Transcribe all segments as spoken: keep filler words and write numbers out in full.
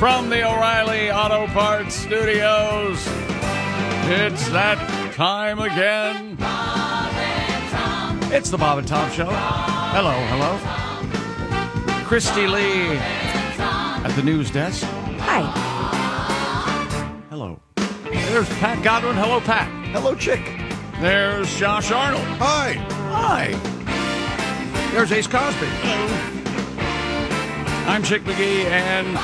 from the O'Reilly Auto Parts Studios. It's that time again. It's the Bob and Tom Show. Hello, hello. Christy Lee at the news desk. Hi. Hello. There's Pat Godwin. Hello, Pat. Hello, Chick. There's Josh Arnold. Hi. Hi. There's Ace Cosby. Hello. I'm Chick McGee, and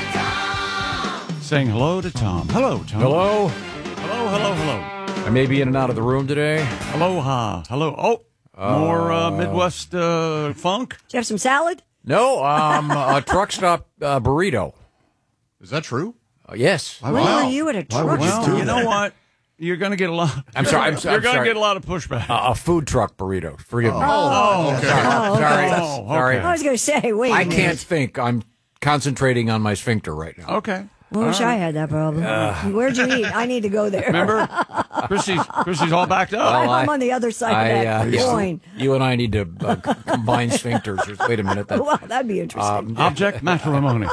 saying hello to Tom. Hello, Tom. Hello. Hello, hello, hello. I may be in and out of the room today. Aloha. Hello. Oh, more uh, Midwest uh, funk? Do you have some salad? No, um, a truck stop uh, burrito. Is that true? Uh, yes. When Wow. were you at a Why truck would you stop? do Well, you know that? what? You're going to get a lot. I'm sorry, I'm You're sorry, I'm going to sorry. get a lot of pushback. Uh, a food truck burrito. Forgive me. oh, okay. Sorry. Oh, Sorry. okay. Oh, Sorry. okay. I was going to say, wait. I a minute. can't think. I'm concentrating on my sphincter right now. Okay. I wish All I right. had that problem. Where'd you eat? I need to go there. Remember? Chrissy's, Chrissy's all backed up. Well, I'm I- on the other side I, of that uh, yeah. coin. You and I need to uh, c- combine sphincters. Wait a minute. That, Well, that'd be interesting. Object matrimony.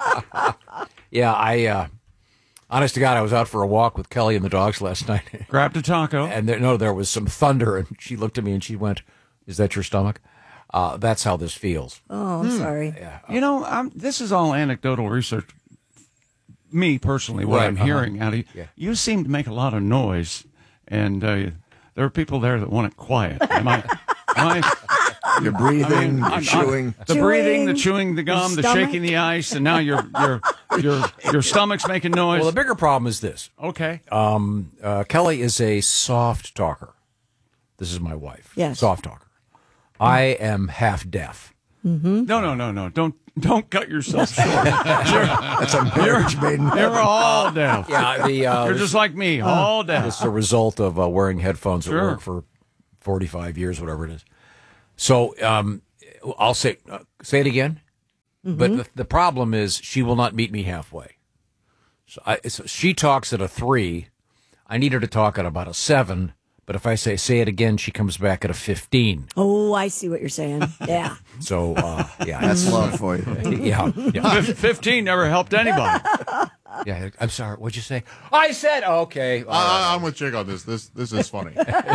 yeah, I, uh, honest to God, I was out for a walk with Kelly and the dogs last night. Grabbed a taco. And there, no, there was some thunder, and she looked at me and she went, "Is that your stomach?" Uh, that's how this feels. oh, I'm sorry. You know, I'm, this is all anecdotal research. Me personally, what Right, I'm uh-huh. hearing out of you, Yeah. you seem to make a lot of noise, and uh, there are people there that want it quiet. Am I? Am I You're breathing, I mean, you're I'm- I'm- chewing. the Chewing, breathing, the chewing the gum, the stomach. shaking the ice, and now your your your your stomach's making noise. Well, the bigger problem is this. okay. Um, uh, Kelly is a soft talker. This is my wife. Yes. Soft talker. I am half deaf. No, no, no, no. Don't don't cut yourself short. That's a marriage made in You're all deaf. Yeah, the uh, You're just like me, all this deaf. is a result of uh, wearing headphones Sure. at work for forty-five years, whatever it is. So um, I'll say uh, say it again. But the, the problem is she will not meet me halfway. So, I, so she talks at a three. I need her to talk at about a seven. But if I say say it again, she comes back at a fifteen. Oh, I see what you're saying. Yeah. So uh, yeah, That's love for you. yeah, yeah, Fif- Fifteen never helped anybody. yeah. I'm sorry. What'd you say? I said okay. all right. I, I'm with Chick on this. This this is funny.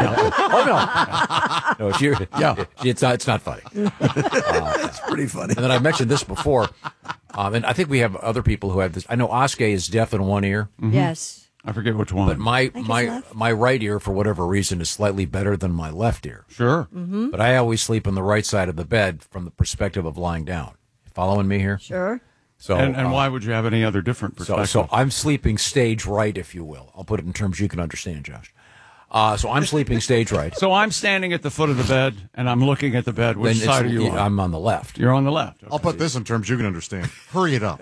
Oh no, no. She, yeah, it's not. It's not funny. It's pretty funny. And then I mentioned this before, um, and I think we have other people who have this. I know Oskar is deaf in one ear, Yes. I forget which one. but my guess my left. my right ear, for whatever reason, is slightly better than my left ear. sure. But I always sleep on the right side of the bed from the perspective of lying down. Following me here? Sure. So And, and uh, why would you have any other different So, perspective? so I'm sleeping stage right, if you will. I'll put it in terms you can understand, Josh. Uh, so I'm sleeping stage right. So I'm standing at the foot of the bed, and I'm looking at the bed. Which Then side are it's- you on? I'm on the left. You're on the left. I'll put this in terms you can understand. Hurry it up.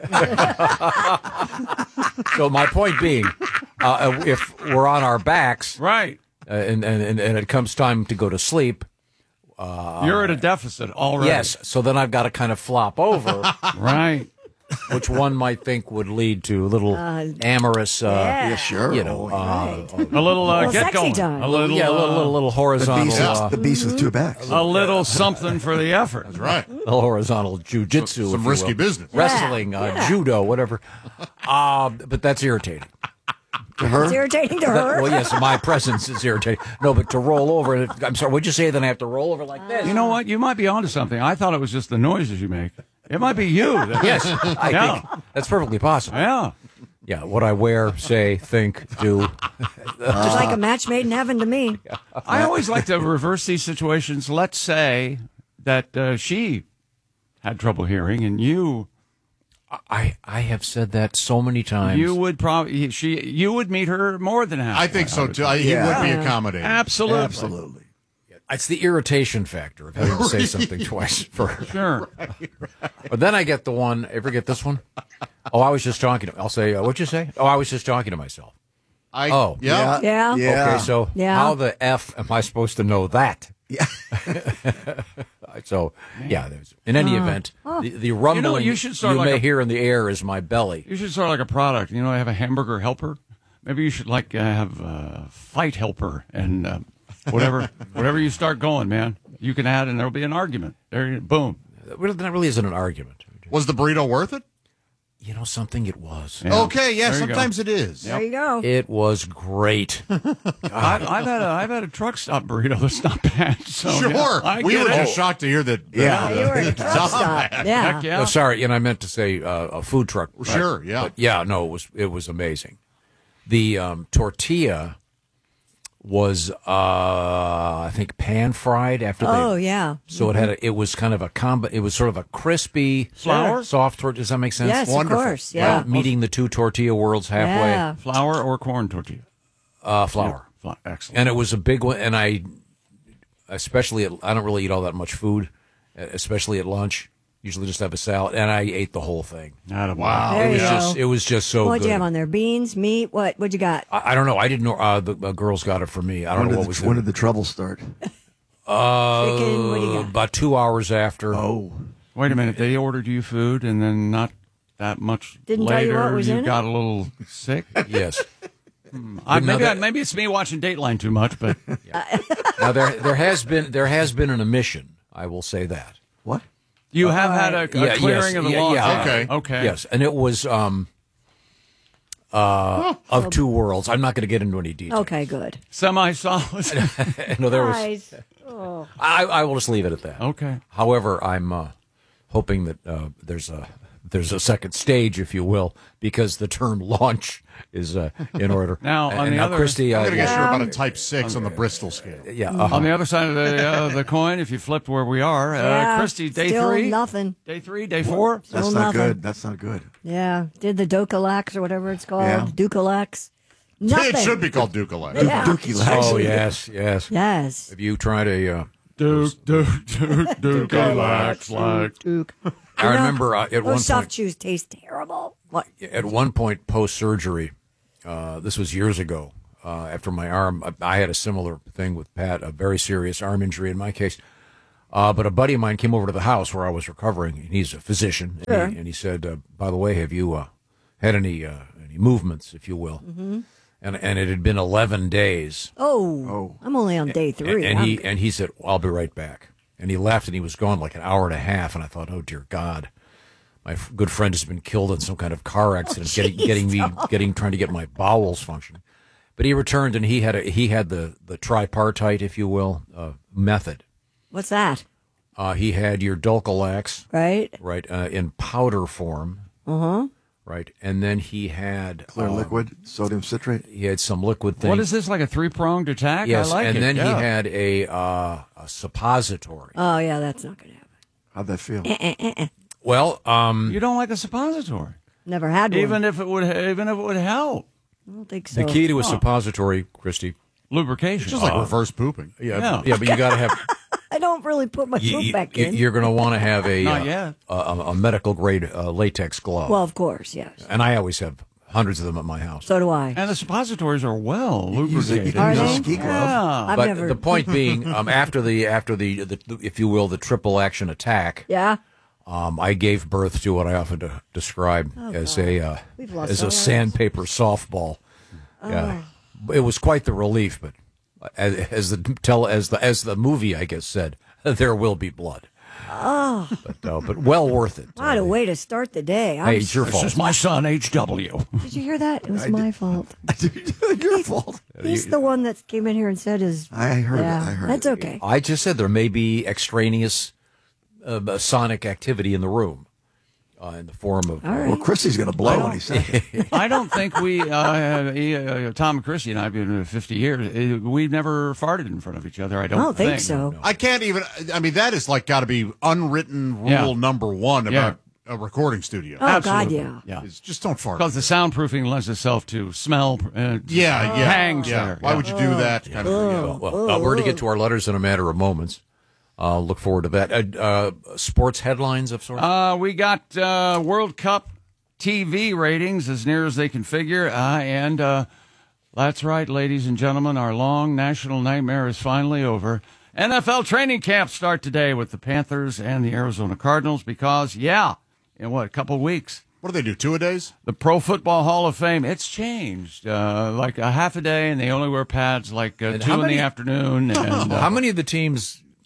So my point being, uh, if we're on our backs Right. uh, and, and and it comes time to go to sleep, You're at a deficit already. yes. So then I've got to kind of flop over, Right. which one might think would lead to a little amorous, uh, yeah. Yeah, sure. you know, uh, Right. A little uh, Little get sexy going. time. A little, yeah, a little, uh, little, little The horizontal, beast, uh, the beast with two backs. a little something for the effort. That's right. little horizontal jujitsu, Some if you risky will. business. wrestling, uh, Yeah. judo, whatever. Uh, but that's irritating. To her? It's irritating to her. Well, yes, my presence is irritating. No, but to roll over, and it- I'm sorry, what'd you say? Then I have to roll over like this? You know what? You might be onto something. I thought it was just the noises you make. It might be you. that- Yes, I Yeah. think that's perfectly possible. Yeah. Yeah, what I wear, say, think, do. It's like a match made in heaven to me. I always like to reverse these situations. Let's say that uh, she had trouble hearing, and you I I have said that so many times. you would probably she you would meet her more than half. I think so too. I, he Yeah. would be accommodating. Absolutely. Absolutely. It's the irritation factor of having to say something twice first. Sure. But then I get the one. Ever get this one? Oh, I was just talking to. I'll say, uh, what'd you say? Oh, I was just talking to myself. I, Oh. yeah. Yeah. Yeah. Okay, so Yeah. how the F am I supposed to know that? Yeah. So, yeah, there's, in any event, the, the rumbling you should start you like may a- hear in the air is my belly. You should start like a product. You know, have a hamburger helper. Maybe you should like uh, have a fight helper and uh, whatever. Whatever you start going, man, you can add, and there'll be an argument. There, you- boom. Well, that really isn't an argument. Was the burrito worth it? You know something? It was. Yeah. Okay, yeah, There you go. sometimes it is. There you go. It was great. I've, I've had a I've had a truck stop burrito that's not bad. So, Sure. yeah, I we get were it. just shocked to hear that. that Yeah. uh, You were at a truck not stop. bad. Yeah. Heck yeah. No, sorry, and I meant to say uh, a food truck. Sure, yeah. But yeah, no, it was it was amazing. The um, tortilla was, uh, I think, pan fried after they. Oh, yeah. So it had a, it was kind of a combo. It was sort of a crispy Flour? soft tortilla. Does that make sense? Yes, Wonderful. of course. Right? Yeah. Meeting the two tortilla worlds halfway. Yeah. Flour or corn tortilla? Uh, flour. Fla- Excellent. And it was a big one. And I, especially, at, I don't really eat all that much food, especially at lunch. Usually just have a salad, and I ate the whole thing. Not a Wow. There It you was go. just, it was just so What'd good. you have on there? Beans, meat? What? What'd you got? I, I don't know. I didn't know. Uh, the uh, girls got it for me. I don't When know did, what the, was when in did the trouble start? Uh, Chicken, what do you got? About two hours after. Oh, Wait a minute. They ordered you food, and then not that much Didn't tell you later, what was in it? got a little sick. Yes. I, Now maybe that- I, maybe it's me watching Dateline too much, but Now there there has been there has been an omission. I will say that. what? you have had a, a Yeah, clearing yes, of the yeah, lawn. yeah. Okay. Okay. Yes, and it was um uh of two worlds. I'm not going to get into any detail. Okay, good. Semi-solid. No, there was. Guys. Oh. I, I will just leave it at that. Okay. However, I'm uh, hoping that uh, there's a there's a second stage, if you will, because the term launch is uh, in order. Now, and, on and the now, other- Christy, I'm uh, going to guess you're Yeah. about a type six on the Bristol scale. yeah, uh, On the other side of the uh, the coin, if you flipped where we are, uh, Yeah, Christy, day still three, nothing. day three, day four. That's Still not nothing. good. That's not good. Yeah. Did the Docalax or whatever it's called. Yeah. Ducalax. Nothing. It should be called Ducala. Yeah. Dookie lax. oh yes, yes. Yes. Have you tried a? Uh, Duke, Duke, Duke, Duke, relax, like. Duke. I remember uh, at Those one soft point. chews taste terrible. What? At one point post surgery, uh, this was years ago. Uh, after my arm, I, I had a similar thing with Pat, a very serious arm injury in my case. Uh, but a buddy of mine came over to the house where I was recovering, and he's a physician, Sure. and, he, and he said, uh, "By the way, have you uh, had any uh, any movements, if you will?" Mm-hmm. And and it had been eleven days. Oh, Oh. I'm only on day three. And, and I'm he good. and he said, "I'll be right back." And he left, and he was gone like an hour and a half. And I thought, "Oh dear God, my f- good friend has been killed in some kind of car accident, getting getting me getting trying to get my bowels functioning." But he returned, and he had a, he had the the tripartite, if you will, uh, method. What's that? Uh, he had your Dulcolax, Right? right, uh, in powder form, Uh-huh. right, and then he had Clear um, liquid, sodium citrate. He had some liquid thing. What is this, like a three pronged attack? Yes, I like and it. then yeah. he had a uh, a suppository. Oh, yeah, that's not going to happen. How'd that feel? Eh. Well, um, You don't like a suppository, Never had one. even if it would, even if it would help I don't think so. the key to a suppository, Christy. lubrication. Just like reverse pooping. Yeah, Yeah. yeah, but you got to have. I don't really put my you, foot back you, in. you're going to want to have a Not uh, yet. a, a, a medical grade uh, latex glove, Well, of course, yes. and I always have hundreds of them at my house. So do I. And the suppositories are well Use a, you lubricated. can use a Are they? ski glove. Yeah. I've but never. the point being, um, after the after the, the, the if you will the triple action attack, yeah. um, I gave birth to what I often de- describe as a uh, Oh, We've lost as all a ours. sandpaper softball. Yeah, it was quite the relief, but as, as the tell as the as the movie I guess said, there will be blood. Oh, but uh, but well worth it. What a way to start the day. I'm Hey, it's your This fault. is my son, H W. Did you hear that? It was my fault. Your fault. He's the one that came in here and said his. I heard yeah, it. I heard That's it. okay. I just said there may be extraneous uh, sonic activity in the room, uh, in the form of. All uh, right. Well, Christy's going to blow when he says it. I don't think we, uh, he, uh, Tom and Christy and I have been in fifty years. Uh, We've never farted in front of each other. I I don't, don't think so. I can't even. I mean, that is like got to be unwritten rule Yeah. number one Yeah. about a recording studio. Oh, God, Absolutely. yeah. Yeah. Is just don't fart. Because the soundproofing lends itself to smell. Uh, Yeah, yeah, hangs yeah. there. Why Yeah. would you do that? Kind of thing. Yeah. Well, uh, we're to get to our letters in a matter of moments. Uh, look forward to that. Uh, uh, sports headlines of sorts. Uh, we got uh, World Cup T V ratings as near as they can figure. Uh, and uh, that's right, ladies and gentlemen, our long national nightmare is finally over. N F L training camps start today with the Panthers and the Arizona Cardinals because, yeah, in what, a couple of weeks, What do they do? Two a days? the Pro Football Hall of Fame, it's changed. Uh, like a half a day, and they only wear pads like uh, And two how in many- the afternoon. And, uh, How many of the teams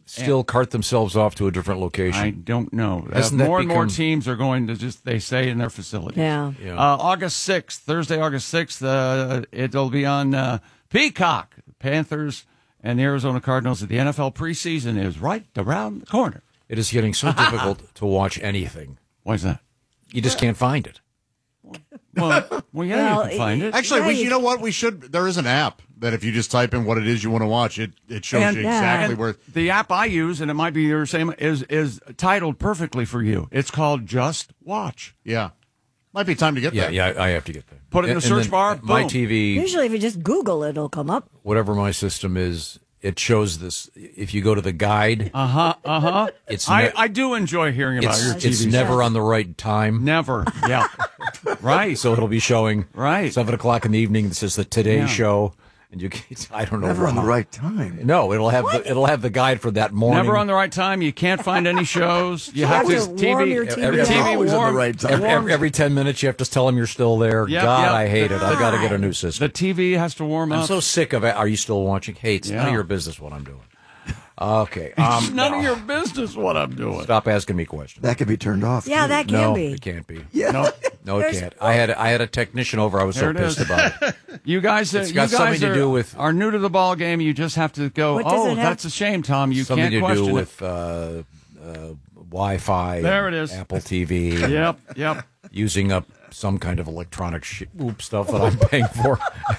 still cart themselves off to a different location? I don't know. Uh, Hasn't that more and more become- teams are going to just, they say, in their facilities. Yeah. Yeah. Uh, August sixth, Thursday, August sixth, uh, it'll be on uh, Peacock. The Panthers and the Arizona Cardinals. The N F L preseason is right around the corner. It is getting so difficult to watch anything. Why is that? You just can't find it. Well, well yeah, Well, you can find it. Actually, Yeah, we, you- you know what? We should. There is an app that if you just type in what it is you want to watch, it it shows And- you Yeah. exactly And where. the app I use, and it might be your same, is is titled perfectly for you. It's called Just Watch. Yeah, might be time to get Yeah, there. yeah, I have to get there. Put it in And- the and search then bar, My boom. T V, Usually, if you just Google it, it'll come up. whatever my system is, it shows this. If you go to the guide, Uh huh. Uh huh. It's I, ne- I do enjoy hearing about it's, your T V. it's never on the right time. Never. Yeah. Right. So it'll be showing Right. seven o'clock in the evening. This is the Today Yeah. Show, and you can, I don't know. Never on the how- right time. No, it'll have the, it'll have the guide for that morning. Never on the right time. You can't find any shows. You have you to have to warm your T V Every- up. T V Always on the warm. right time. every, every, every ten minutes, you have to tell them you're still there. Yep, God, yep. I hate it. I've got to get a new The system. T V has to warm I'm up. so sick of it. Are you still watching? Hey, it's none Yeah. of your business what I'm doing. Okay. Um, It's none of your business what I'm doing. Stop asking me questions. That could be turned off. Yeah, too. that can no, be. it can't be. Yeah. No, No, it There's- can't. I had I had a technician over. I was There so it is. pissed about it. you guys, uh, It's you got guys something to are, do with- are new to the ball game. You just have to go. What does Oh, it have- that's a shame, Tom. You Something can't to question do it. with uh, uh, Wi-Fi. There and it is. Apple T V. Yep, yep. Using up some kind of electronic sh- oop stuff that I'm paying for.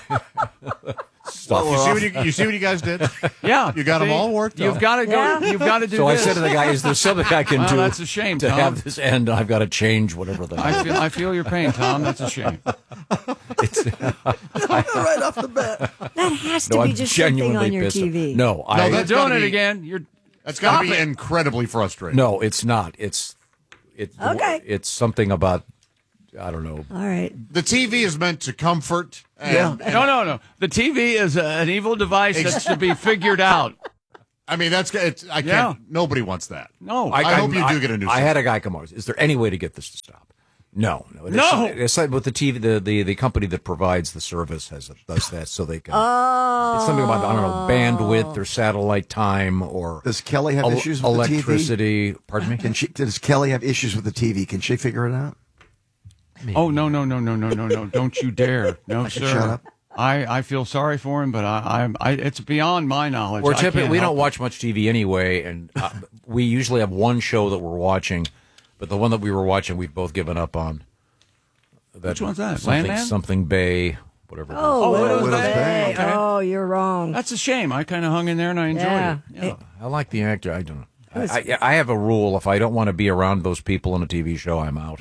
Stuff. You see what you, you see what you guys did? Yeah, You got 'em see? all worked You've out. got to go. Yeah. You've got to do So I this. said to the guy, "Is there something I can Well, do?" that's a shame, to Tom. have this end. I've got to change whatever the. I feel. I feel your pain, Tom. That's a shame. it's, right off the bat. That has to no, be I'm just something genuinely on your pissed. T V. No, I. No, You're that's doing gotta it be- again. You're. That's got to Stop be it. incredibly frustrating. no, it's not. It's it. Okay. It's something about. I don't know. All right. The T V is meant to comfort. And, Yeah. and- No, no, no. The T V is a, an evil device that's to be figured out. I mean, that's it's, I can't. Yeah. Nobody wants that. No. I, hope you do get a new. I system. had a guy come over. Is there any way to get this to stop? No, no. It is- No. It's like with the T V, the, the, the company that provides the service has does that so they can. Oh. It's something about I don't know bandwidth or satellite time or Does Kelly have el- issues with the T V? electricity. Pardon me. Can she? Does Kelly have issues with the T V? Can she figure it out? Oh no, no, no, no, no, no, no! Don't you dare! No, sir. shut up. I, I feel sorry for him, but I, I'm I, it's beyond my knowledge. We're I typically can't we help don't it. watch much T V anyway, and uh, we usually have one show that we're watching, but the one that we were watching, we've both given up on. That, Which one's that? Something, Landman? something Bay, whatever. it is. Oh, Oh, Widow's Widow's Bay. Bay. Okay. Oh, you're wrong. That's a shame. I kind of hung in there and I enjoyed Yeah. it. Yeah. I like the actor. I don't know. I, I, I have a rule: if I don't want to be around those people in a T V show, I'm out.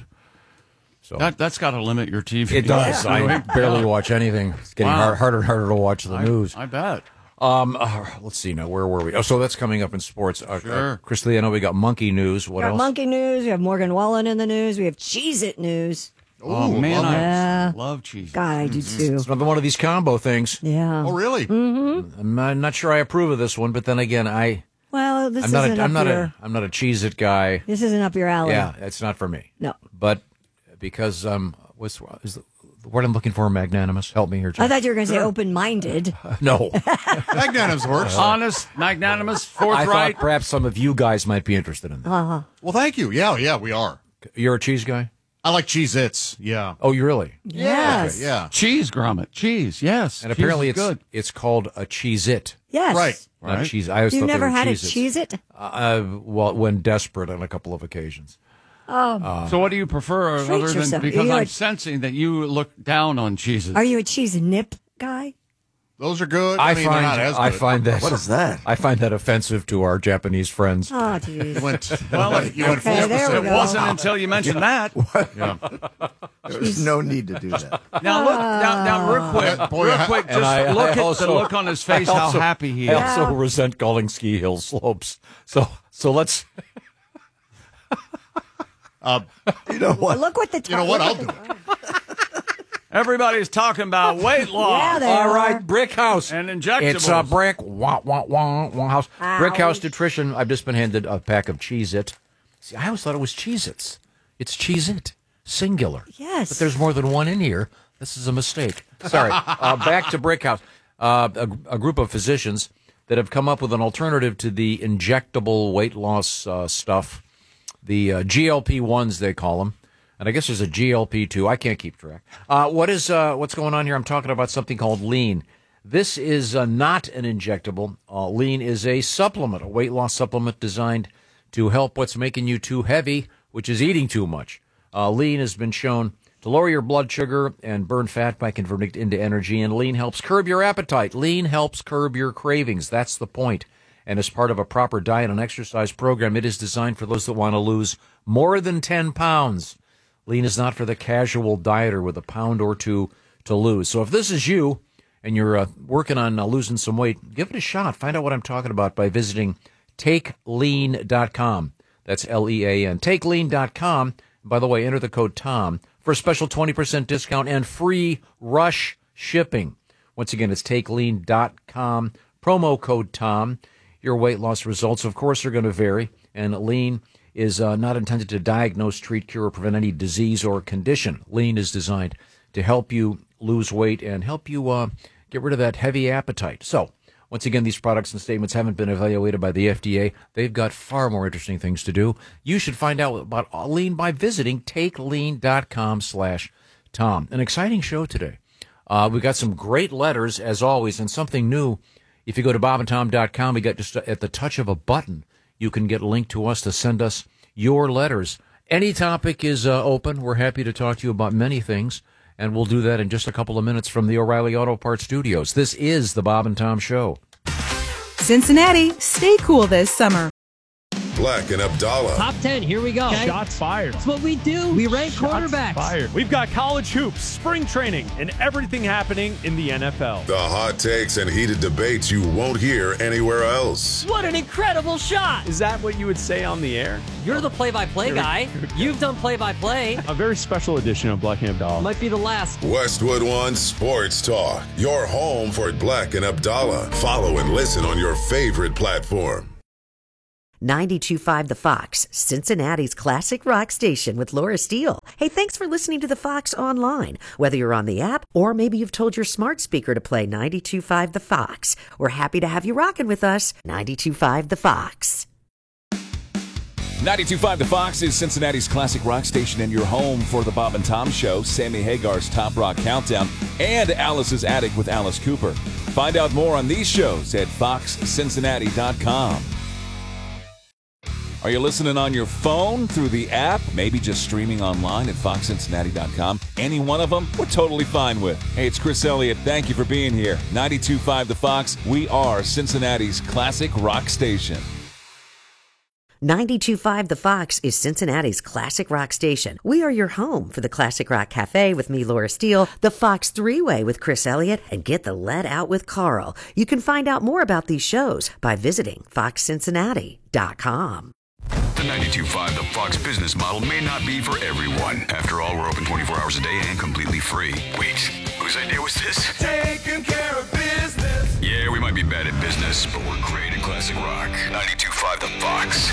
So That that's got to limit your T V. it does. I barely watch anything. It's getting Wow. hard, harder and harder to watch the I, news. I bet. Um, uh, let's see now. Where were we? Oh, so that's coming up in sports. Uh, Sure. uh, Chris Lee, I know we got monkey news. What We got else? Monkey News. We have Morgan Wallen in the news. We have Cheez It News. Oh Ooh, man, love I it. Yeah. love cheese. God, I do too. It's another one of these combo things. Yeah. Oh, really? I'm not, not sure I approve of this one, but then again, I Well, this I'm not isn't a, I'm up not your. a I'm not a Cheez-It guy. This isn't up your alley. Yeah, it's not for me. No. But because um, what's is the, the word I'm looking for? Magnanimous. Help me here, I John. thought you were going to say open-minded. No, Magnanimous works. Honest, magnanimous, I thought forthright. perhaps some of you guys might be interested in that. Uh-huh. Well, thank you. Yeah, yeah, we are. You're a cheese guy? I like Cheez-Its. Yeah. Oh, you really? Yes. Okay, yeah. Cheese grommet, cheese. Yes, And Cheese apparently is it's good. it's called a Cheez-It, Yes. Right. not Right. cheese. I always You've thought never they were had a Cheez-Its. Cheez It? Uh, well, when desperate on a couple of occasions. So, what do you prefer, Treat other than yourself. because You I'm like- sensing that you look down on cheeses? Are you a cheese nip guy? Those are good. I, I, mean, find they're not as I good. find that What is that? I find that offensive to our Japanese friends. Oh, jeez. You went, Well, you went full okay, there we It specific. go. wasn't until you mentioned that. There's no need to do that. Now look, now, now, real quick, Boy, real I- quick, just And I- look I at also- the look on his face, I also- how happy he I is. also Yeah. resent calling ski hill slopes. So so let's. You know what? Look what the You know what? I'll look do at it. the- Everybody's talking about weight Yeah, loss. they All are. right, Brick House And injectables. It's a brick wah wah wah wah house. Brick House Ouch. Nutrition. I've just been handed a pack of Cheez-It. See, I always thought it was Cheez-Its. It's Cheez-It, singular. Yes. But there's more than one in here. This is a mistake. Sorry. uh, back to Brick House. Uh, a, a group of physicians that have come up with an alternative to the injectable weight loss uh, stuff, the uh, G L P ones they call them. And I guess there's a G L P two. I can't keep track. Uh, what is uh, what's going on here? I'm talking about something called Lean. This is uh, not an injectable. Uh, Lean is a supplement, a weight loss supplement designed to help what's making you too heavy, which is eating too much. Uh, Lean has been shown to lower your blood sugar and burn fat by converting it into energy. And Lean helps curb your appetite. Lean helps curb your cravings. That's the point. And as part of a proper diet and exercise program, it is designed for those that want to lose more than ten pounds. Lean is not for the casual dieter with a pound or two to lose. So if this is you and you're uh, working on uh, losing some weight, give it a shot. Find out what I'm talking about by visiting take lean dot com. That's L E A N. take lean dot com. By the way, enter the code TOM for a special twenty percent discount and free rush shipping. Once again, it's take lean dot com, promo code TOM. Your weight loss results, of course, are going to vary, and Lean is uh, not intended to diagnose, treat, cure, or prevent any disease or condition. Lean is designed to help you lose weight and help you uh, get rid of that heavy appetite. So, once again, these products and statements haven't been evaluated by the F D A. They've got far more interesting things to do. You should find out about Lean by visiting take lean dot com slash Tom. An exciting show today. Uh, we got some great letters, as always, and something new. If you go to bob and tom dot com, we got just at the touch of a button, you can get a link to us to send us your letters. Any topic is uh, open. We're happy to talk to you about many things, and we'll do that in just a couple of minutes from the O'Reilly Auto Parts Studios. This is the Bob and Tom Show. Cincinnati, stay cool this summer. Black and Abdallah. Top ten, here we go. Okay. Shots fired. That's what we do. We rank Shots quarterbacks. Fired. We've got college hoops, spring training, and everything happening in the N F L. The hot takes and heated debates you won't hear anywhere else. What an incredible shot. Is that what you would say on the air? You're the play-by-play guy. You've done play-by-play. A very special edition of Black and Abdallah. Might be the last. Westwood One Sports Talk. Your home for Black and Abdallah. Follow and listen on your favorite platform. ninety-two point five The Fox, Cincinnati's classic rock station with Laura Steele. Hey, thanks for listening to The Fox online. Whether you're on the app or maybe you've told your smart speaker to play ninety-two point five The Fox. We're happy to have you rocking with us. ninety-two point five The Fox. ninety-two point five The Fox is Cincinnati's classic rock station and your home for the Bob and Tom Show, Sammy Hagar's Top Rock Countdown, and Alice's Attic with Alice Cooper. Find out more on these shows at fox cincinnati dot com. Are you listening on your phone, through the app, maybe just streaming online at fox cincinnati dot com? Any one of them, we're totally fine with. Hey, it's Chris Elliott. Thank you for being here. ninety-two point five The Fox. We are Cincinnati's classic rock station. ninety-two point five The Fox is Cincinnati's classic rock station. We are your home for the Classic Rock Cafe with me, Laura Steele, the Fox Three-Way with Chris Elliott, and Get the Lead Out with Carl. You can find out more about these shows by visiting fox cincinnati dot com. The ninety-two point five The Fox business model may not be for everyone. After all, we're open twenty-four hours a day and completely free. Wait, whose idea was this? Taking care of business. Yeah, we might be bad at business, but we're great at classic rock. ninety-two point five The Fox.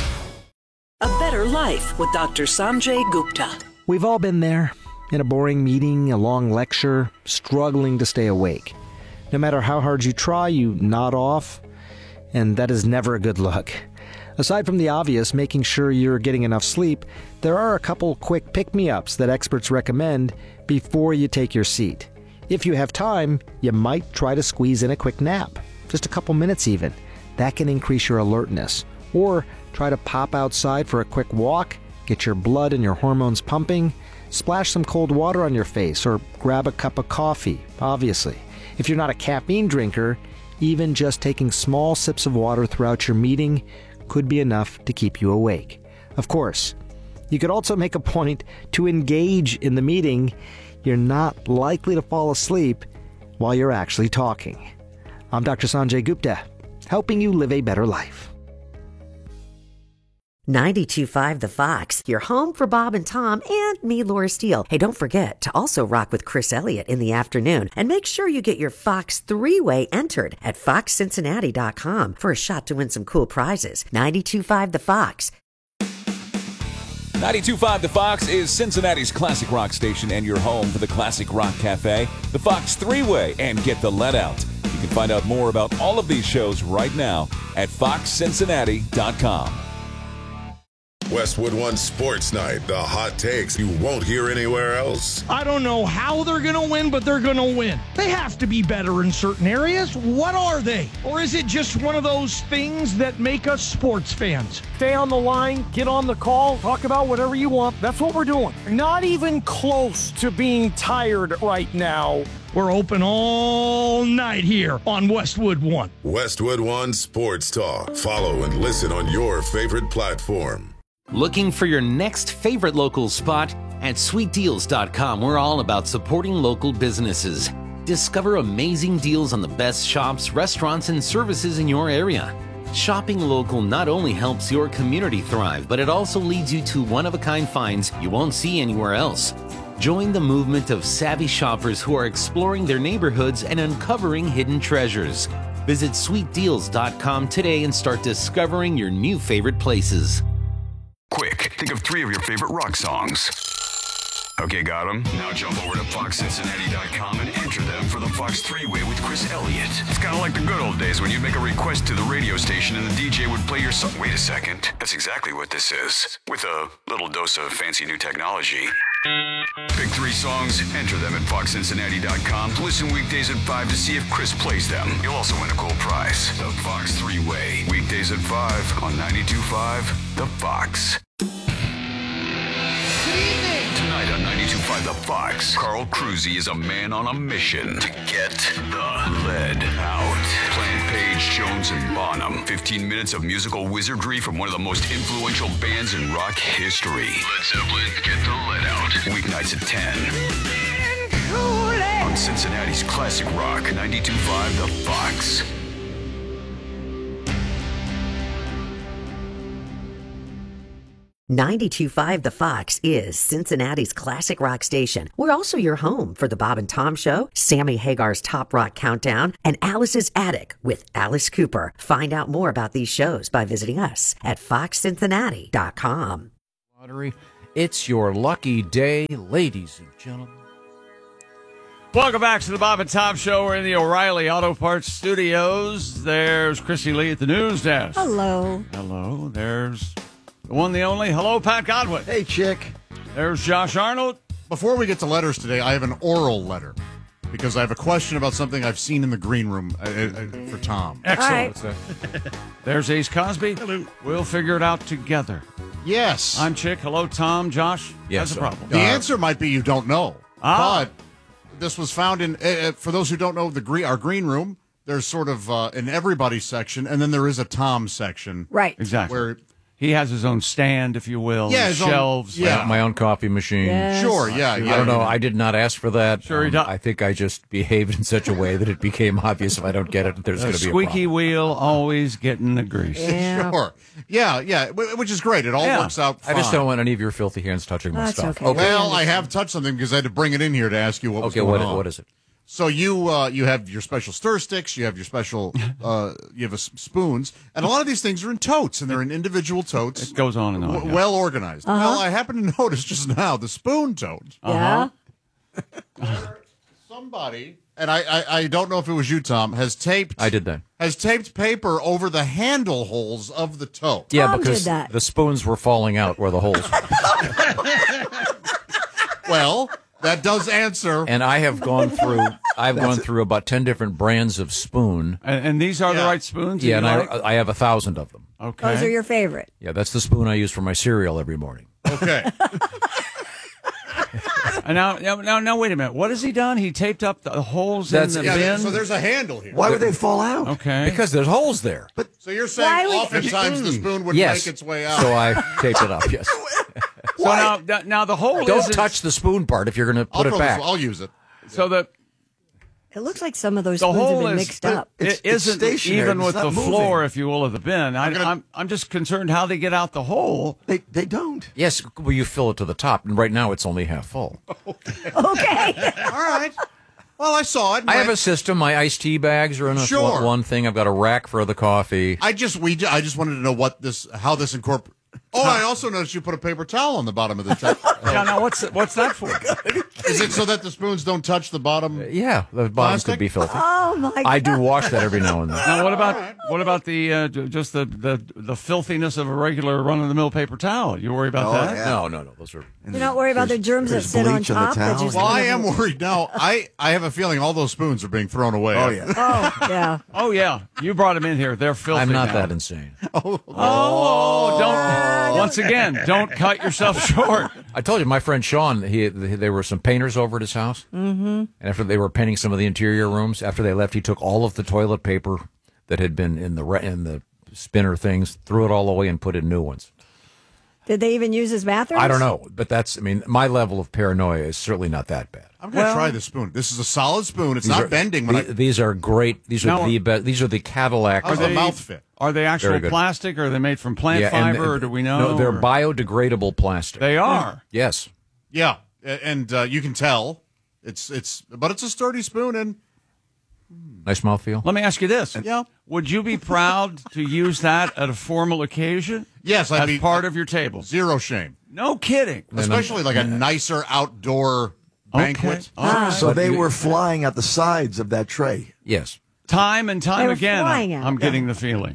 A Better Life with Doctor Sanjay Gupta. We've all been there. In a boring meeting, a long lecture, struggling to stay awake. No matter how hard you try, you nod off, and that is never a good look. Aside from the obvious, making sure you're getting enough sleep, there are a couple quick pick-me-ups that experts recommend before you take your seat. If you have time, you might try to squeeze in a quick nap, just a couple minutes even. That can increase your alertness. Or try to pop outside for a quick walk, get your blood and your hormones pumping, splash some cold water on your face, or grab a cup of coffee, obviously. If you're not a caffeine drinker, even just taking small sips of water throughout your meeting could be enough to keep you awake. Of course, you could also make a point to engage in the meeting. You're not likely to fall asleep while you're actually talking. I'm Doctor Sanjay Gupta, helping you live a better life. ninety-two point five The Fox, your home for Bob and Tom and me, Laura Steele. Hey, don't forget to also rock with Chris Elliott in the afternoon. And make sure you get your Fox Three-Way entered at fox cincinnati dot com for a shot to win some cool prizes. ninety-two point five The Fox. ninety-two point five The Fox is Cincinnati's classic rock station and your home for the Classic Rock Cafe, the Fox Three-Way, and Get the Lead Out. You can find out more about all of these shows right now at fox cincinnati dot com. Westwood One Sports Night, the hot takes you won't hear anywhere else. I don't know how they're going to win, but they're going to win. They have to be better in certain areas. What are they? Or is it just one of those things that make us sports fans? Stay on the line, get on the call, talk about whatever you want. That's what we're doing. Not even close to being tired right now. We're open all night here on Westwood One. Westwood One Sports Talk. Follow and listen on your favorite platform. Looking for your next favorite local spot? At sweet deals dot com, we're all about supporting local businesses. Discover amazing deals on the best shops, restaurants, and services in your area. Shopping local not only helps your community thrive, but it also leads you to one-of-a-kind finds you won't see anywhere else. Join the movement of savvy shoppers who are exploring their neighborhoods and uncovering hidden treasures. Visit sweet deals dot com today and start discovering your new favorite places. Quick, think of three of your favorite rock songs. Okay, got them? Now jump over to fox cincinnati dot com and enter them for the Fox three-way with Chris Elliott. It's kind of like the good old days when you'd make a request to the radio station and the D J would play your song. Wait a second. That's exactly what this is. With a little dose of fancy new technology. Pick three songs, enter them at fox cincinnati dot com. Listen weekdays at five to see if Chris plays them. You'll also win a cool prize. The Fox three-way. Weekdays at five on ninety-two point five The Fox. Tonight on ninety-two point five The Fox, Carl Cruzy is a man on a mission to get the lead out. Plant Page, Jones, and Bonham. fifteen minutes of musical wizardry from one of the most influential bands in rock history. Led Zeppelin, Get the Lead Out. Weeknights at ten. On Cincinnati's classic rock, ninety-two point five The Fox. ninety-two point five The Fox is Cincinnati's classic rock station. We're also your home for the Bob and Tom Show, Sammy Hagar's Top Rock Countdown, and Alice's Attic with Alice Cooper. Find out more about these shows by visiting us at fox cincinnati dot com. Lottery. It's your lucky day, ladies and gentlemen. Welcome back to the Bob and Tom Show. We're in the O'Reilly Auto Parts Studios. There's Chrissy Lee at the news desk. Hello. Hello. There's the one, the only. Hello, Pat Godwin. Hey, chick. There's Josh Arnold. Before we get to letters today, I have an oral letter because I have a question about something I've seen in the green room uh, uh, for Tom. Excellent. Right. There's Ace Cosby. Hello. We'll figure it out together. Yes. I'm Chick. Hello, Tom. Josh. Yes. That's a problem. The uh, answer might be you don't know. Ah. But this was found in, uh, for those who don't know, the green, our green room, there's sort of uh, an everybody section, and then there is a Tom section. Right. Exactly. Where he has his own stand, if you will, Yeah, and his own- shelves. I have my own coffee machine. Yes. Sure, yeah, I yeah. don't know. I did not ask for that. Sure he Um, does. I think I just behaved in such a way that it became obvious if I don't get it, there's The going to be a squeaky problem. wheel always getting the grease. Yeah. Sure. Yeah, yeah, wh- which is great. It all Yeah. works out fine. I just don't want any of your filthy hands touching my That's stuff. okay. Well, I have touched something because I had to bring it in here to ask you what was Okay, going what, on. what is it? So you uh, you have your special stir sticks, you have your special uh, you have a s- spoons, and a lot of these things are in totes, and they're in individual totes. It goes on and on. w- yeah. well organized. Uh-huh. Well, I happened to notice just now the spoon tote. Yeah. Somebody, and I, I I don't know if it was you, Tom, has taped. I did that. Has taped paper over the handle holes of the tote. Yeah, Tom because did that. the spoons were falling out where the holes were. Well, that does answer. And I have gone through I've gone through about ten different brands of spoon. And, and these are the Yeah. right spoons? that Yeah, you and like? I I have a thousand of them. Okay. Those are your favorite. Yeah, that's the spoon I use for my cereal every morning. Okay. And now, now, now, now, wait a minute. What has he done? He taped up the holes That's- in the Yeah, bin? so there's a handle here. Why would they fall out? Okay. Because there's holes there. So you're Why saying would- oftentimes the spoon would Yes. make its way out. So I taped it up, yes. So now, now, now the hole Don't isn't- touch the spoon part if you're going to I'll put throw it back. This, I'll use it. So the It looks like some of those the spoons have hole been is mixed up. It's- it it's isn't stationary. even It's with not the moving. floor, if you will, of the bin. I, I'm gonna- I'm I'm just concerned how they get out the hole. They they don't. Yes, well, you fill it to the top, and right now it's only half full. Okay. All right. Well, I saw it. I have My- a system. My iced tea bags are in a Sure. one, one thing. I've got a rack for the coffee. I just we I just wanted to know what this how this incorporates. Oh, I also noticed you put a paper towel on the bottom of the towel. Yeah, now what's what's that for? Is it so that the spoons don't touch the bottom? Yeah, the bottom Plastic? could be filthy. Oh my! I do wash that every now and then. Now, what about what about the uh, j- just the, the the filthiness of a regular run of the mill paper towel? You worry about Oh, that? yeah. No, no, no. Those are. You're not worried about the germs that there's sit on bleach on the top. That towel. just Well, I kind am of- worried now. I, I have a feeling all those spoons are being thrown away. Oh, yeah. Oh yeah. Oh yeah, you brought them in here. They're filthy. I'm not now. that insane. Oh, don't once again, don't cut yourself short. I told you, my friend Sean, he, there were some painters over at his house. Mm-hmm. And after they were painting some of the interior rooms, after they left, he took all of the toilet paper that had been in the re- in the spinner things, threw it all away, and put in new ones. Did they even use his bathroom? I don't know, but that's, I mean, my level of paranoia is certainly not that bad. I'm going to Well- try this spoon. This is a solid spoon. It's These not are- bending. When the- I, These are great. These are Now- the best. These are the Cadillac. how's Are the they- mouth fit? Are they actual Very good. plastic, or are they made from plant Yeah, and- fiber, or do we know? No, they're or- biodegradable plastic. They are. Yes. Yeah, a- and uh, you can tell. It's it's, but it's a sturdy spoon, and Nice mouthfeel. Let me ask you this. Yeah. Would you be proud to use that at a formal occasion? yes, I'd as be part of your table. zero shame. No kidding. Especially like a nicer outdoor banquet. All right. So they were flying at the sides of that tray. Yes. Time and time They were again, flying I'm, out. I'm getting the feeling.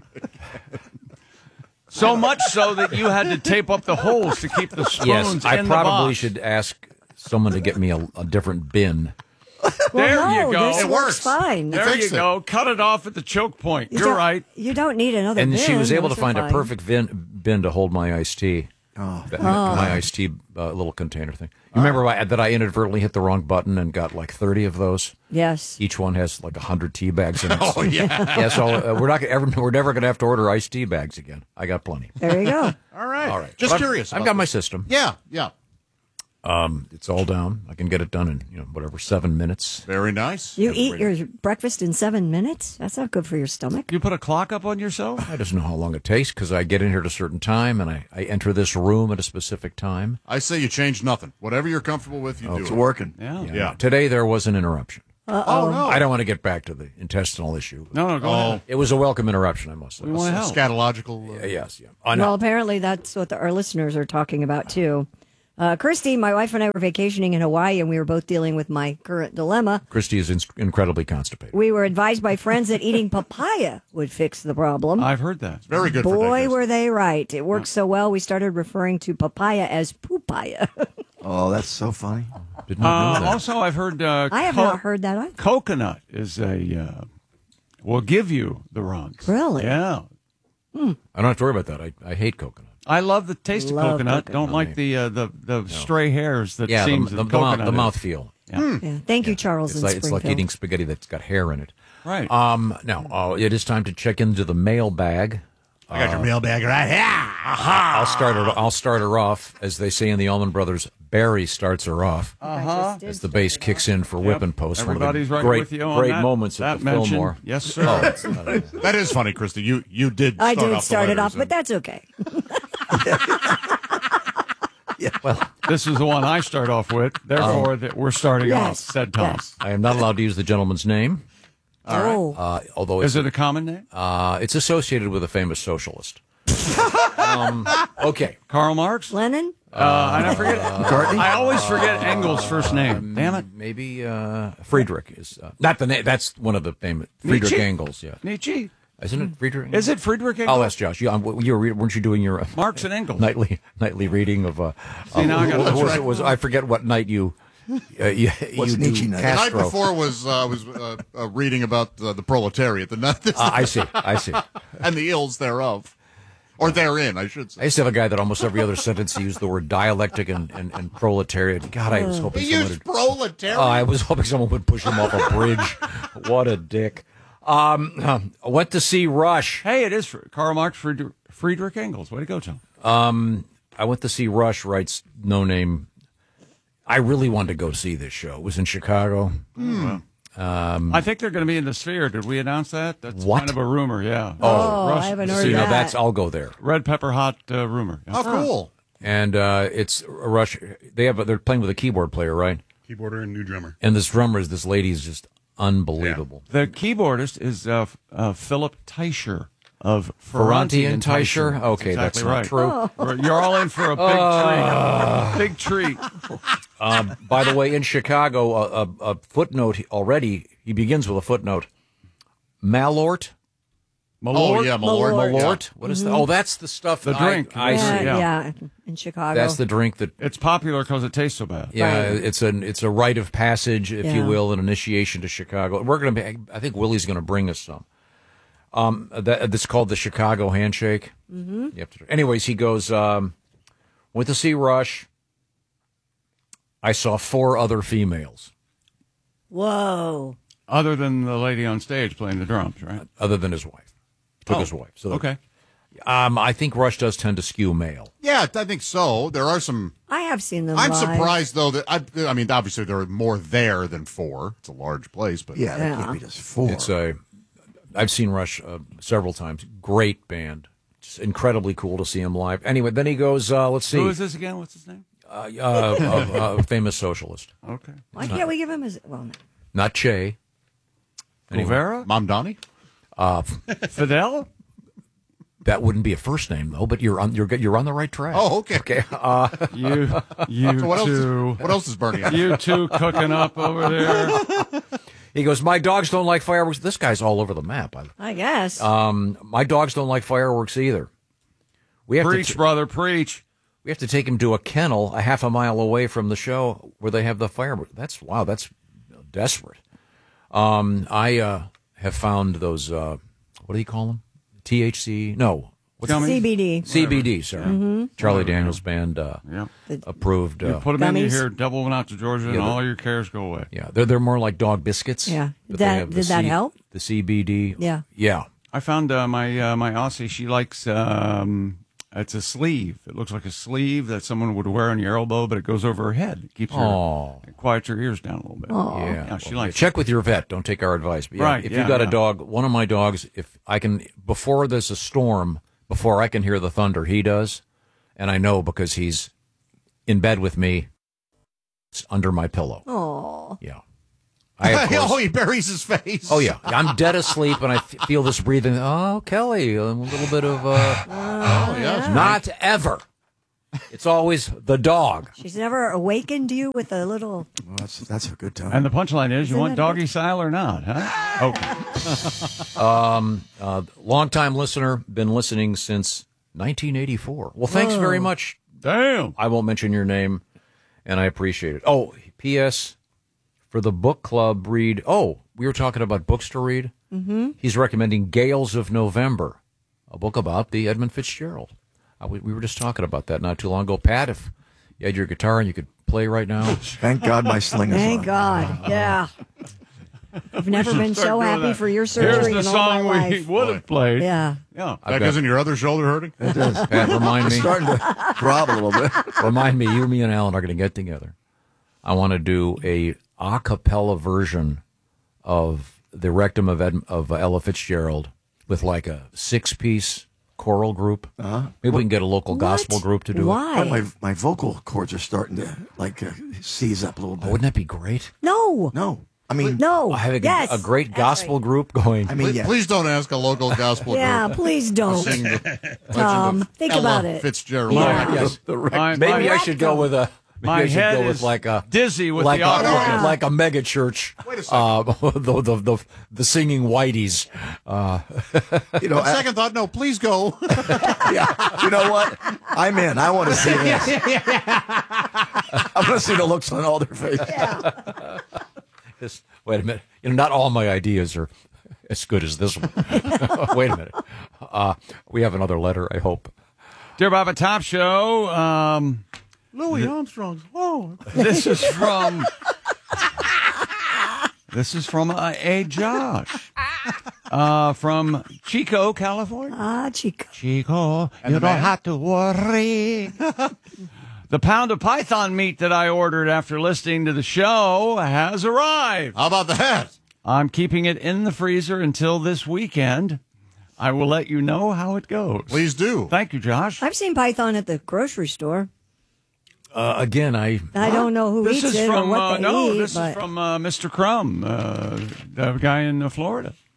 So much so that you had to tape up the holes to keep the spoons Yes. I in probably the box. should ask someone to get me a, a different bin. There Well, no, you go. This It works works. fine. There fixed you it. go. Cut it off at the choke point. You You're don't- right. You don't need another. And bin. she was able to Those are find a fine. perfect bin, bin to hold my iced tea. Oh. That- My iced tea uh, little container thing. You remember I, that I inadvertently hit the wrong button and got like thirty of those? Yes. Each one has like one hundred tea bags in it. Oh yeah. Yeah, so uh, we're not gonna ever, we're never going to have to order iced tea bags again. I got plenty. There you go. All right. All right. Just But I've- curious. I've about got my this. system. Yeah, yeah. Um, it's all down. I can get it done in, you know, whatever, seven minutes. Very nice. You eat your breakfast in seven minutes? That's not good for your stomach. You put a clock up on yourself? I just know how long it takes because I get in here at a certain time and I, I enter this room at a specific time. I say you change nothing. Whatever you're comfortable with, you do It's it. working. Yeah. Yeah. Today there was an interruption. Oh no. I don't want to get back to the intestinal issue. No, no, go Oh, ahead. It was a welcome interruption, I must say. We want to help. scatological. Uh, Yes, yeah. I Well, know. apparently that's what the, our listeners are talking about too. Uh, Christy, my wife and I were vacationing in Hawaii, and we were both dealing with my current dilemma. Christy is in- incredibly constipated. We were advised by friends that eating papaya would fix the problem. I've heard that. Very good. for Boy, digestion. were they right. It worked so well, we started referring to papaya as poopaya. Oh, that's so funny. Did not know Uh, that. also, I've heard uh, I have co- not heard that either. coconut is a uh, will give you the runs. Really? Yeah. I don't have to worry about that. I, I hate coconut. I love the taste Love of coconut. coconut. Don't like the uh, the the stray hairs that Yeah, the, seems the, that the, mouth, coconut the is. mouth feel. Yeah. Yeah. Thank you, Charles. It's in like, it's like Springfield. eating spaghetti that's got hair in it. Right. Um, now, uh, it is time to check into the mailbag. I got your mailbag right here. I'll start her. I'll start her off, as they say in the Allman Brothers. Barry starts her off Uh-huh. as the bass kicks in for Yep. whipping post. One of the Everybody's right great, with you on great that- moments that at the mention. Fillmore. Yes, sir. Oh, it's, uh, That is funny, Christy. You you did. I start did off the start it letters off, but and- that's okay. well, This is the one I start off with. Therefore, that we're starting Yes. off. Said Tom. Yes. I am not allowed to use the gentleman's name. Oh. Uh, although Is it's, it a common name? uh, it's associated with a famous socialist. um, okay. Karl Marx? Lennon? Uh, and I forget. McCartney? I always forget Engel's first name. Damn it. Maybe uh, Friedrich is uh, not the name. That's one of the famous Friedrich Nietzsche? Engels. Yeah, Nietzsche. isn't it Friedrich? Is it Friedrich Engels? I'll ask Josh. You, um, you were, weren't you doing your uh, Marx and Engels. nightly nightly reading of? Uh, See, now I gotta- was, that's was, right. was I forget what night you? Uh, you What's you Nietzsche do night? The night Castro. before was uh, was uh, uh, reading about uh, the proletariat, the this, Uh, I see. I see. and the ills thereof, or therein, I should I say. used to have a guy that almost every other sentence he used the word dialectic and, and, and proletariat. God, I was hoping He someone used would, proletariat. oh, I was hoping someone would push him off a bridge. What a dick. Um, um, I went to see Rush. Hey, it is Fr- Karl Marx, Friedrich, Friedrich Engels. Way to go, Tom. Um, I went to see Rush, writes No Name. I really wanted to go see this show. It was in Chicago. Hmm. I think they're going to be in the Sphere. Did we announce that? That's What? kind of a rumor, yeah. Oh, Rush- I haven't So, heard you know, that. that's, I'll go there. Red Pepper Hot uh, rumor. Yeah. Oh, cool. And uh, it's a Rush. They have, they're playing with a keyboard player, right? Keyboarder and new drummer. And this drummer is, this lady is just unbelievable. The keyboardist is uh, f- uh, Philip Teicher. of Ferranti Ferranti and Teicher? Okay, exactly that's not right. true. We're- You're all in for a big Uh. treat. Big treat. Um, by the way, in Chicago, a, a, a footnote already, he begins with a footnote. Malort? Oh, yeah, Malort. Malort? Yeah. What is that? Mhm. Oh, that's the stuff. The that I- drink. I, yeah, see. yeah, in Chicago. That's the drink that. It's popular because it tastes so bad. Yeah, Right. it's an it's a rite of passage, if you Yeah. will, an initiation to Chicago. We're going to be. I think Willie's going to bring us some. Um, that that's called the Chicago Handshake. Mm-hmm. You have to, anyways, he goes. Um, went to see Rush. I saw four other females, Whoa. Other than the lady on stage playing the drums, right? other than his wife. Took Oh, his wife. So okay. Um, I think Rush does tend to skew male. Yeah, I think so. There are some. I have seen them I'm live. surprised though that I. I mean, obviously there are more there than four. It's a large place, but Yeah, that Yeah. can't be just four. It's a. I've seen Rush uh, several times. Great band. Just incredibly cool to see him live. Anyway, then he goes. Uh, let's see. Who is this again? What's his name? Uh, uh, uh, a famous socialist. Okay. Why can't we give him his? Well, no. Not Che. Anyway. Guevara? Mamdani? Uh, Fidel? that wouldn't be a first name though, but you're on you're you're on the right track. Oh, okay. Okay. Uh, You, you So what else? two. Is, what else is burning? You two cooking up over there. he goes, my dogs don't like fireworks. This guy's all over the map. I, I guess. um, my dogs don't like fireworks either. We have Preach, to t- brother, preach. we have to take him to a kennel a half a mile away from the show where they have the fireworks. That's wow. That's desperate. Um, I uh, have found those. Uh, what do you call them? T H C? No. What's Gummies? C B D. C B D, sorry. Mm-hmm. Charlie Daniels Band uh, Yeah. approved. You Uh, put them in Gummies? here, double one out to Georgia, and Yeah, the- all your cares go away. yeah, they're they're more like dog biscuits. Yeah. but That- they have the did that C- help? The C B D. Yeah. Yeah. I found uh, my uh, my Aussie. She likes um, it's a sleeve. It looks like a sleeve that someone would wear on your elbow, but it goes over her head. It keeps her, Oh. it quiets her ears down a little bit. Yeah. Yeah, she Well, likes check with your vet. Don't take our advice. But yeah, Right, if yeah, you've got yeah. a dog, one of my dogs, if I can, before there's a storm, before I can hear the thunder, he does. And I know because he's in bed with me, it's under my pillow. Oh. Yeah. I, of course, Oh, he buries his face. oh, yeah. I'm dead asleep and I f- feel this breathing. Oh, Kelly, a little bit of, uh, Oh, yeah. not ever. It's always the dog. She's never awakened you with a little. Well, that's that's a good time. And the punchline is, you Isn't want that a doggy style or not, huh? Okay. Um, uh, longtime listener, been listening since nineteen eighty-four. Well, thanks Whoa. very much. Damn. I won't mention your name, and I appreciate it. Oh, P S for the book club read. Oh, we were talking about books to read. Mm-hmm. He's recommending Gales of November, a book about the Edmund Fitzgerald. Uh, we, we were just talking about that not too long ago. Pat, if you had your guitar and you could play right now. Thank God my sling is Thank on. God. Yeah. I've never should been start so doing happy that. for your Here's surgery the in all my song we life. would have played. Yeah. Yeah. I've That got- isn't your other shoulder hurting? It does. Pat, remind me. It's starting to throb a little bit. Remind me, you, me, and Alan are going to get together. I want to do a a cappella version of the Rectum of Ed, of Ella Fitzgerald with like a six piece choral group. Uh-huh. Maybe we can get a local What? gospel group to do Why? My my vocal cords are starting to like uh, seize up a little it. bit. Oh, wouldn't that be great? No. No, I mean No. Having yes. a, a great That's gospel right. group going. I mean Please, yeah. please don't ask a local gospel Yeah, group. please don't. Sing the Legend Um, of think Ella about it. Fitzgerald. Yeah. yes. My- Maybe my- I should go with a. Maybe My I should head go with is like a dizzy with like the a, audio. Yeah. like a mega church. Wait a second. Uh, the, the the the singing whiteys. Uh, you know, On second thought, no, please go. yeah. You know what? I'm in. I want to see this. I want to see the looks on all their faces. Just, wait a minute. You know, not all my ideas are as good as this one. Wait a minute. Uh, we have another letter, I hope. Dear Bob at Top Show, um, Louis Armstrong's home. this is from this is from uh, a Josh uh, from Chico, California. Ah, Chico. Chico, And you the don't man? have to worry. The pound of python meat that I ordered after listening to the show has arrived. How about that? I'm keeping it in the freezer until this weekend. I will let you know how it goes. Please do. Thank you, Josh. I've seen Python at the grocery store. Uh, again, I I don't know who This eats is it from or what uh, they no, eat, this but is from uh, Mister Crumb, uh, the guy in uh, Florida.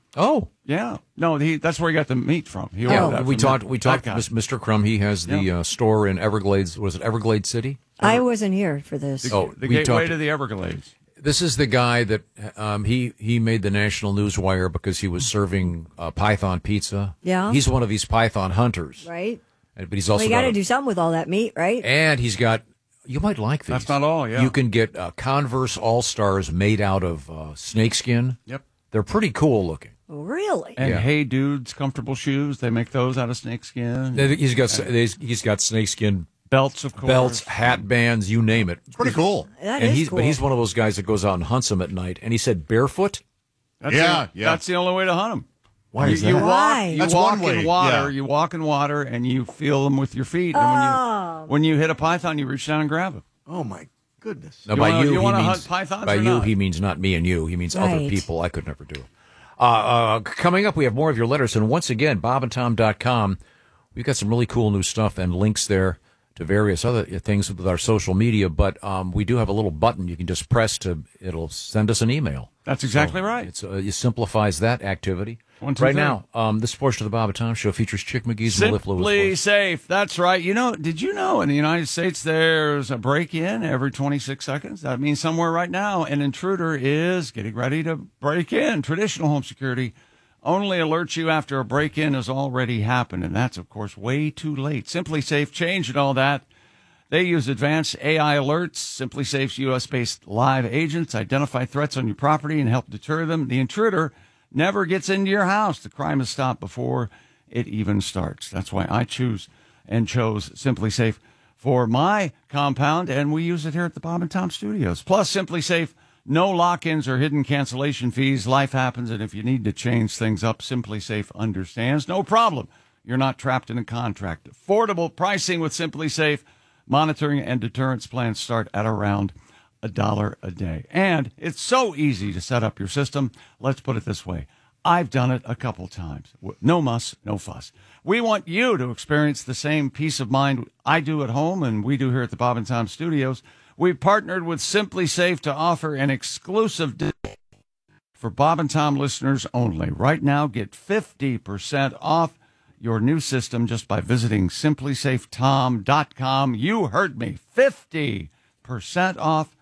Oh, yeah. No, he, that's where he got the meat from. He yeah, ordered that we from talked. that- We that talked. guy. Mis- Mister Crum. He has the Yeah. uh, store in Everglades. Was it Everglades City? I wasn't here for this. Oh, the we gateway talked- to the Everglades. This is the guy that um, he he made the national newswire because he was serving uh, Python pizza. Yeah. He's one of these Python hunters, Right? and- but he's Well, also you got got to a- do something with all that meat, right? and he's got. You might like these. That's not all, yeah. You can get uh, Converse All Stars made out of uh, snakeskin. Yep. They're pretty cool looking. Really? And Yeah. Hey Dudes comfortable shoes. They make those out of snakeskin. They- He's got he's he's got snakeskin belts, of course. belts, hat bands, you name it. It's pretty cool. That and is he's cool. but he's one of those guys that goes out and hunts them at night. And he said barefoot. That's Yeah, the, yeah. That's the only way to hunt them. Why you, is you that? walk, Why? you That's walk one way, in water. yeah. You walk in water, and you feel them with your feet. And when Oh. you when you hit a python, you reach down and grab it. Oh my goodness! No, You by wanna- you, you he wanna means hunt pythons by or you not? he means not me and you. He means other Right. people. I could never do it. Uh, uh, coming up, we have more of your letters, and once again, bob and tom dot com. We've got some really cool new stuff and links there to various other things with our social media. But um, we do have a little button you can just press to. It'll send us an email. That's exactly So right. It's, uh, it simplifies that activity. One, two, right three. now, um, this portion of the Bob and Tom Show features Chick McGee's and Malif Lewis. Simply voice. safe. That's right. You know, did you know in the United States there's a break-in every twenty-six seconds? That means somewhere right now an intruder is getting ready to break in. Traditional home security only alerts you after a break-in has already happened, and that's, of course, way too late. Simply Safe changed all that. They use advanced A I alerts. Simply Safe's U S-based live agents identify threats on your property and help deter them. The intruder never gets into your house. The crime is stopped before it even starts. That's why I choose and chose Simply Safe for my compound, and we use it here at the Bob and Tom Studios. Plus, Simply Safe, no lock-ins or hidden cancellation fees. Life happens, and if you need to change things up, Simply Safe understands. No problem. You're not trapped in a contract. Affordable pricing with Simply Safe. Monitoring and deterrence plans start at around a dollar a day. And it's so easy to set up your system. Let's put it this way. I've done it a couple times. No muss, no fuss. We want you to experience the same peace of mind I do at home and we do here at the Bob and Tom Studios. We've partnered with Simply Safe to offer an exclusive discount for Bob and Tom listeners only. Right now, get fifty percent off your new system just by visiting simply safe tom dot com. You heard me. fifty percent off